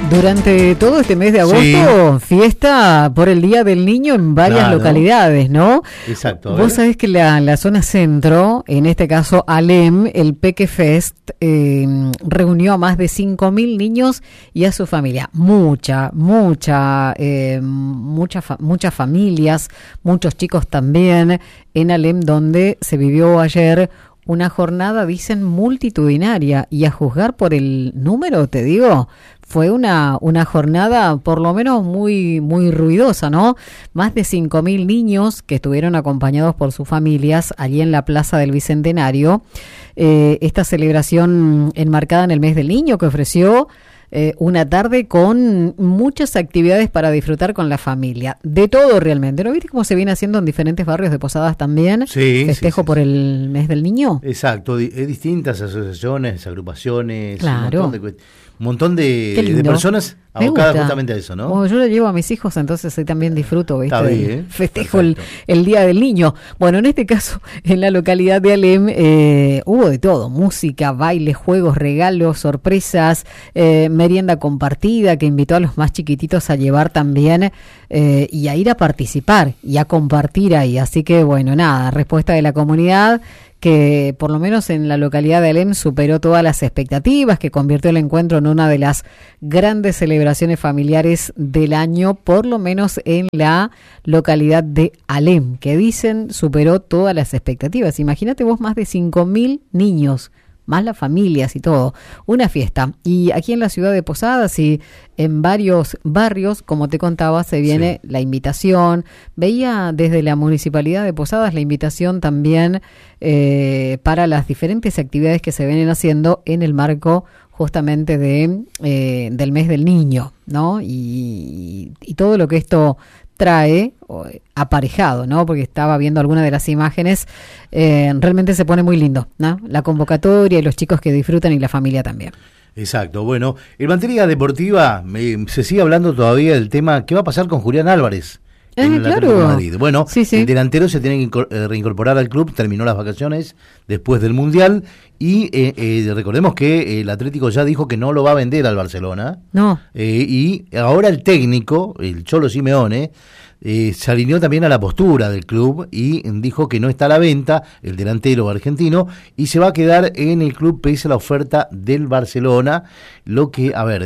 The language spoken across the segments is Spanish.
Durante todo este mes de agosto, fiesta por el Día del Niño en varias localidades, ¿no? Exacto. Vos sabés que la zona centro, en este caso Alem, el Peque Fest, reunió a más de 5.000 niños y a su familia. Muchas familias, muchos chicos también en Alem, donde se vivió ayer una jornada, dicen, multitudinaria, y a juzgar por el número, te digo, fue una jornada por lo menos muy ruidosa, ¿no? Más de 5.000 niños que estuvieron acompañados por sus familias allí en la Plaza del Bicentenario. Esta celebración enmarcada en el mes del niño que ofreció una tarde con muchas actividades para disfrutar con la familia. De todo realmente. ¿No viste cómo se viene haciendo en diferentes barrios de Posadas también? Sí. Festejo por el mes del niño. Exacto. Distintas asociaciones, agrupaciones. Claro. Un montón de personas abocadas justamente a eso, ¿no? Bueno, yo lo llevo a mis hijos, entonces ahí también disfruto, ¿viste? Está bien. Festejo el Día del Niño. Bueno, en este caso, en la localidad de Alem, hubo de todo: música, baile, juegos, regalos, sorpresas, merienda compartida, que invitó a los más chiquititos a llevar también y a ir a participar y a compartir ahí. Así que, bueno, nada, respuesta de la comunidad, que por lo menos en la localidad de Alem superó todas las expectativas, que convirtió el encuentro en una de las grandes celebraciones familiares del año, por lo menos en la localidad de Alem, que dicen superó todas las expectativas. Imagínate vos, más de 5.000 niños, más las familias y todo, una fiesta. Y aquí en la ciudad de Posadas y en varios barrios, como te contaba, se viene la invitación. Veía desde la Municipalidad de Posadas la invitación también para las diferentes actividades que se vienen haciendo en el marco justamente del mes del niño, ¿no? Y todo lo que esto trae aparejado, ¿no? Porque estaba viendo algunas de las imágenes, realmente se pone muy lindo, ¿no? La convocatoria y los chicos que disfrutan y la familia también. Exacto. Bueno, en materia deportiva se sigue hablando todavía del tema ¿qué va a pasar con Julián Álvarez? En el Atlético de Madrid. Bueno, el delantero se tiene que reincorporar al club, terminó las vacaciones después del Mundial y recordemos que el Atlético ya dijo que no lo va a vender al Barcelona. No. Y ahora el técnico, el Cholo Simeone, se alineó también a la postura del club y dijo que no está a la venta el delantero argentino y se va a quedar en el club pese a la oferta del Barcelona, lo que habló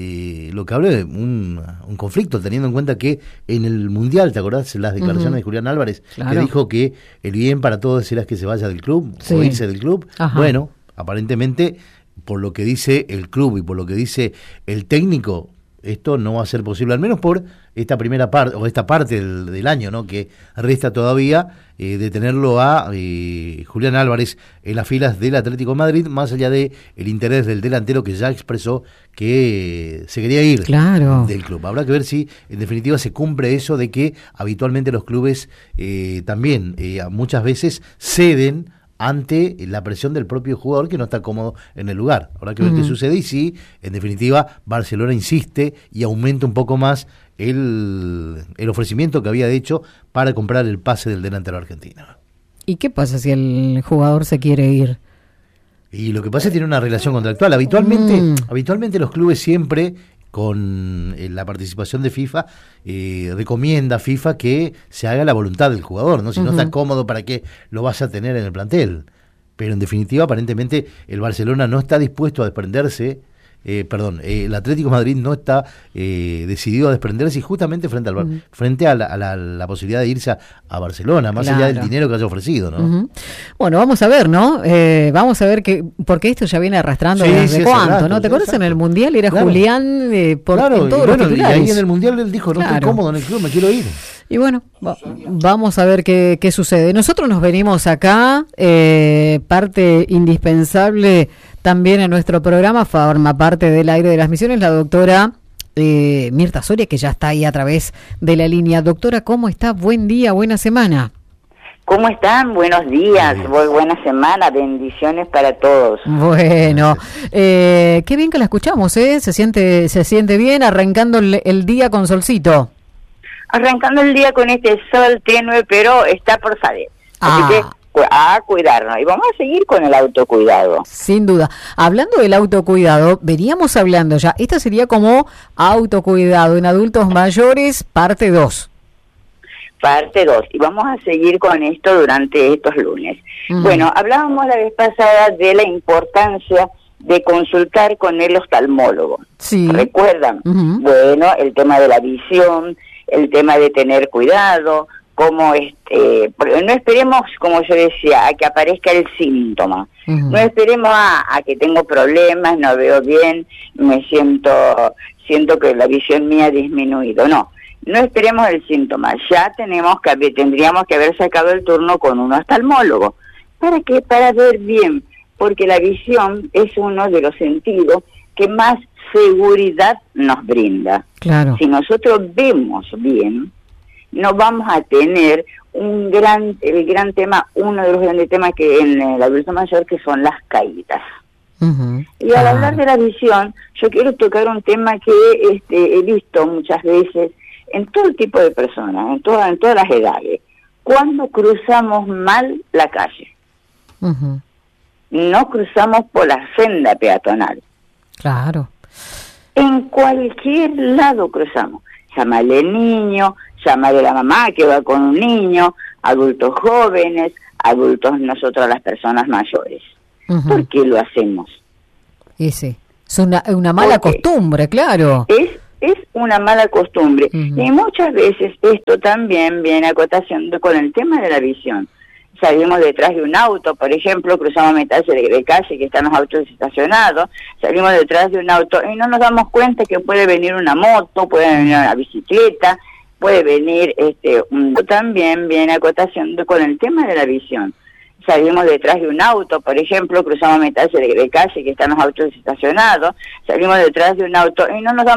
de un conflicto, teniendo en cuenta que en el Mundial, ¿te acordás las declaraciones de Julián Álvarez? Claro. Que dijo que el bien para todos era que se vaya del club, o irse del club. Ajá. Bueno, aparentemente, por lo que dice el club y por lo que dice el técnico, esto no va a ser posible, al menos por esta primera parte, o esta parte del año, ¿no? Que resta todavía de tenerlo a Julián Álvarez en las filas del Atlético de Madrid, más allá de el interés del delantero que ya expresó que se quería ir del club. Habrá que ver si en definitiva se cumple eso de que habitualmente los clubes también muchas veces ceden ante la presión del propio jugador que no está cómodo en el lugar. Habrá que ver qué sucede y si, en definitiva, Barcelona insiste y aumenta un poco más el ofrecimiento que había hecho para comprar el pase del delantero argentino. ¿Y qué pasa si el jugador se quiere ir? Y lo que pasa es que tiene una relación contractual. Habitualmente los clubes siempre, con la participación de FIFA, recomienda a FIFA que se haga la voluntad del jugador, ¿no? Si no está cómodo, ¿para qué lo vas a tener en el plantel? Pero en definitiva, aparentemente, el Barcelona no está dispuesto a desprenderse, el Atlético de Madrid no está decidido a desprenderse, y justamente frente a la posibilidad de irse a Barcelona, más allá del dinero que haya ofrecido, ¿no? Bueno, vamos a ver, ¿no? Vamos a ver porque esto ya viene arrastrando desde cuánto, ¿no? ¿Te acuerdas? En el Mundial era Julián en todos los titulares. Y ahí en el Mundial él dijo, no estoy cómodo en el club, me quiero ir. Y bueno, vamos a ver qué sucede. Nosotros nos venimos acá, parte indispensable también en nuestro programa, forma parte del aire de las misiones, la doctora Mirta Soria, que ya está ahí a través de la línea. Doctora, ¿cómo está? Buen día, buena semana. ¿Cómo están? Buenos días, buena semana, bendiciones para todos. Bueno, qué bien que la escuchamos, ¿eh? Se siente bien, arrancando el día con solcito. Arrancando el día con este sol tenue, pero está por salir. Así que a cuidarnos. Y vamos a seguir con el autocuidado. Sin duda. Hablando del autocuidado, veníamos hablando ya, esta sería como autocuidado en adultos mayores, parte 2. Parte 2. Y vamos a seguir con esto durante estos lunes. Bueno, hablábamos la vez pasada de la importancia de consultar con el oftalmólogo. Sí. ¿Recuerdan? Bueno, el tema de la visión, el tema de tener cuidado, como no esperemos, como yo decía, a que aparezca el síntoma. No esperemos a que tengo problemas, no veo bien, siento que la visión mía ha disminuido. No esperemos el síntoma. Ya tendríamos que haber sacado el turno con un oftalmólogo. ¿Para qué? Para ver bien, porque la visión es uno de los sentidos que más seguridad nos brinda. Claro. Si nosotros vemos bien, no vamos a tener uno de los grandes temas que en el adulto mayor, que son las caídas. Y al hablar de la visión, yo quiero tocar un tema que he visto muchas veces en todo tipo de personas, en todas las edades. Cuando cruzamos mal la calle, no cruzamos por la senda peatonal. Claro. En cualquier lado cruzamos. Llámale niño, llámale la mamá que va con un niño, adultos jóvenes, adultos nosotros las personas mayores. ¿Por qué lo hacemos? Es una mala costumbre, claro. Es una mala costumbre. Y muchas veces esto también viene a cotación con el tema de la visión. Salimos detrás de un auto, por ejemplo, cruzamos mitad de calle que están los autos estacionados, salimos detrás de un auto y no nos damos cuenta que puede venir una moto, puede venir una bicicleta, puede venir también viene a cotación con el tema de la visión. Salimos detrás de un auto, por ejemplo, cruzamos mitad de calle que están los autos estacionados, salimos detrás de un auto y no nos damos